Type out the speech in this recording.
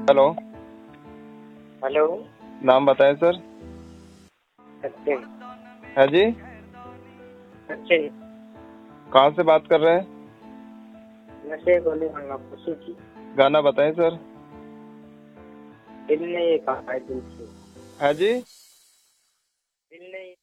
Hello. Hello. नाम बताएं sir. Sachin. है जी। सचिन। कहाँ से बात कर रहे हैं? नशे को नहीं मांगा खुशी की। गाना बताएं सर। दिल ने ये कहा है दिल से। है जी। दिल ने